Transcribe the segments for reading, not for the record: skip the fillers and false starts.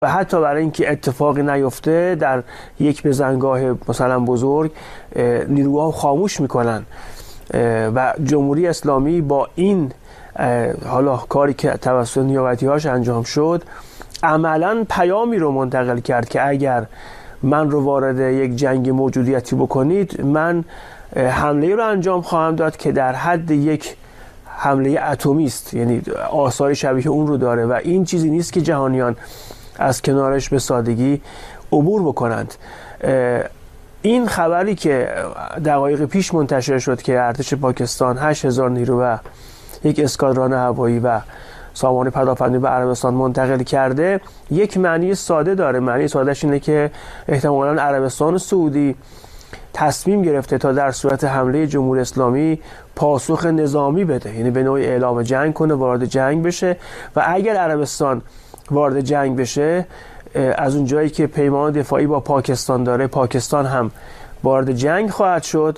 و حتی برای اینکه اتفاقی نیفته در یک بزنگاه مثلا بزرگ نیروها خاموش میکنن و جمهوری اسلامی با این حالا کاری که توسط نیابتی‌هاش انجام شد عملاً پیامی رو منتقل کرد که اگر من رو وارد یک جنگ موجودیتی بکنید، من حمله رو انجام خواهم داد که در حد یک حمله اتمی است، یعنی آثار شبیه اون رو داره و این چیزی نیست که جهانیان از کنارش به سادگی عبور بکنند. این خبری که دقایق پیش منتشر شد که ارتش پاکستان 8000 نیرو و یک اسکادران هوایی و سامان پدافندی به عربستان منتقل کرده یک معنی ساده داره. معنی سادهش اینه که احتمالاً عربستان سعودی تصمیم گرفته تا در صورت حمله جمهوری اسلامی پاسخ نظامی بده، یعنی به نوعی اعلام جنگ کنه، وارد جنگ بشه و اگر عربستان وارد جنگ بشه، از اون جایی که پیمان دفاعی با پاکستان داره، پاکستان هم وارد جنگ خواهد شد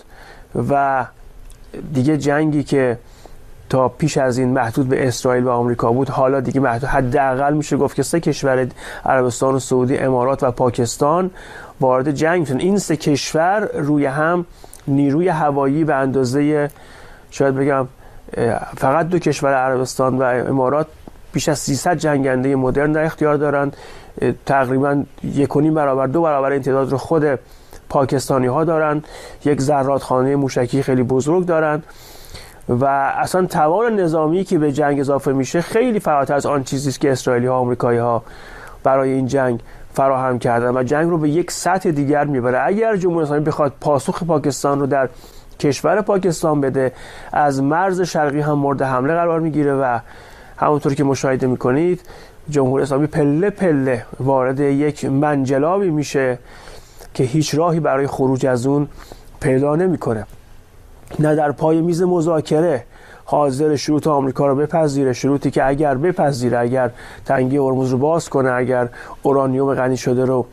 و دیگه جنگی که تا پیش از این محدود به اسرائیل و آمریکا بود، حالا دیگه محدود، حداقل میشه گفت که 3 کشور عربستان و سعودی، امارات و پاکستان وارد جنگ میشن. این 3 کشور روی هم نیروی هوایی به اندازه شاید بگم فقط 2 کشور عربستان و امارات بیش از 300 جنگنده مدرن در اختیار دارند. تقریبا 1.5 برابر 2 برابر این تعداد رو خود پاکستانی ها دارند. یک زرادخانه موشکی خیلی بزرگ دارند و اصلا توان نظامی که به جنگ اضافه میشه خیلی فراتر از آن چیزی است که اسرائیلی ها، آمریکایی ها برای این جنگ فراهم کردن و جنگ رو به یک سطح دیگر میبره. اگر جمهوری اسلامی بخواد پاسخ پاکستان رو در کشور پاکستان بده، از مرز شرقی هم مورد حمله قرار میگیره و همونطور که مشاهده میکنید جمهوری اسلامی پله پله وارد یک منجلابی میشه که هیچ راهی برای خروج از اون پیدا نمیکنه. نه در پای میز مذاکره حاضر شروط آمریکا رو بپذیره، شروطی که اگر بپذیره، اگر تنگی هرمز رو باز کنه، اگر اورانیوم غنی شده رو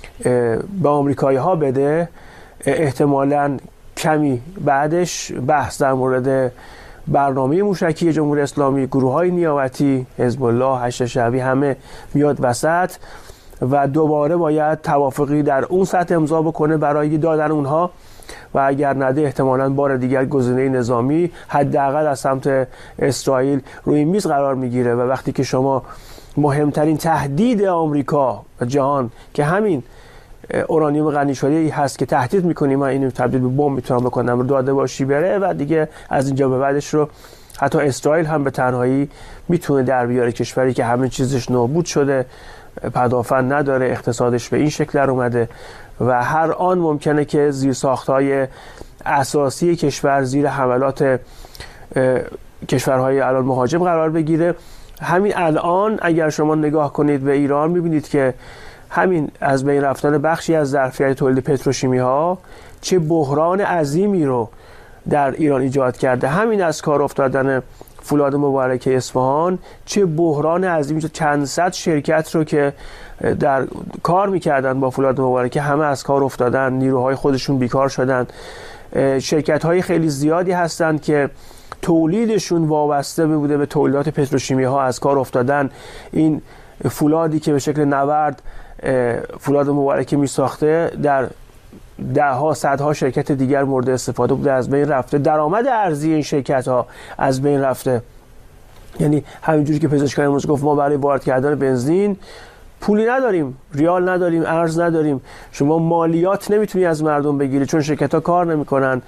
به آمریکایی ها بده، احتمالاً کمی بعدش بحث در مورد برنامه موشکی جمهوری اسلامی، گروه‌های نیابتی، حزب الله، هشت شعبی همه میاد وسط و دوباره باید توافقی در اون سطح امضا بکنه برای دادن اونها و اگر نده احتمالاً بار دیگر گزینه نظامی حداقل از سمت اسرائیل روی میز قرار میگیره. و وقتی که شما مهمترین تهدید آمریکا و جهان که همین اورانیوم غنی شده ای هست که تهدید میکنی من اینو تبدیل به بمب میتونم بکنم رو داده باشی بره و دیگه از اینجا به بعدش رو حتی اسرائیل هم به تنهایی میتونه در بیاره، کشوری که همه چیزش نابود شده، پدافند نداره، اقتصادش به این شکل در اومده و هر آن ممکنه که زیرساخت‌های اساسی کشور زیر حملات کشورهای الان مهاجم قرار بگیره. همین الان اگر شما نگاه کنید به ایران میبینید که همین از بین رفتن بخشی از ظرفیت تولید پتروشیمی ها چه بحران عظیمی رو در ایران ایجاد کرده. همین از کار افتادن فولاد مبارکه اصفهان چه بحران عظیمی، چند صد شرکت رو که در کار میکردن با فولاد مبارکه همه از کار افتادن، نیروهای خودشون بیکار شدن. شرکت های خیلی زیادی هستند که تولیدشون وابسته بوده به تولیدات پتروشیمی ها، از کار افتادن. این فولادی که به شکل نورد فولاد مبارکه می ساخته در دهها صدها شرکت دیگر مورد استفاده بوده، از بین رفته. درآمد ارزی این شرکت ها از بین رفته. یعنی همینجوری که پزشکان امروز گفت ما برای وارد کردن بنزین پولی نداریم، ریال نداریم، ارز نداریم، شما مالیات نمیتونی از مردم بگیری چون شرکت ها کار نمیکنن،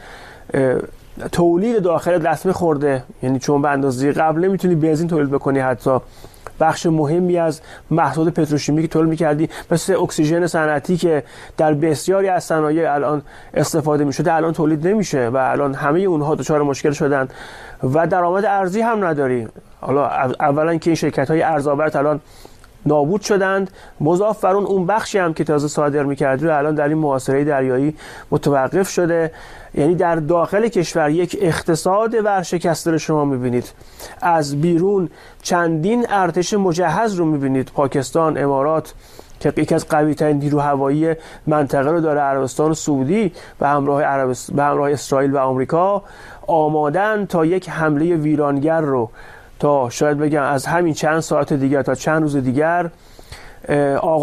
تولید داخل لطمه خورده، یعنی چون به اندازه قبل نمیتونی بنزین تولید بکنی، حتی بخش مهمی از محصول پتروشیمی که تولید می‌کردی مثل اکسیژن صنعتی که در بسیاری از صنایع الان استفاده می‌شده الان تولید نمیشه و الان همه اونها دچار مشکل شدن و درآمد ارزی هم نداری. حالا اولا که این شرکت‌های ارزآور الان نابود شدند، مضاف بر اون بخشی هم که تازه صادر می‌کردی رو الان در این محاصره دریایی متوقف شده. یعنی در داخل کشور یک اقتصاد ورشکسته رو شما می‌بینید، از بیرون چندین ارتش مجهز رو می‌بینید. پاکستان، امارات که یکی از قوی‌ترین نیرو هوایی منطقه رو داره، عربستان و سعودی به همراه اسرائیل و آمریکا آمادن تا یک حمله ویرانگر رو تا شاید بگم از همین چند ساعت دیگر تا چند روز دیگر آقا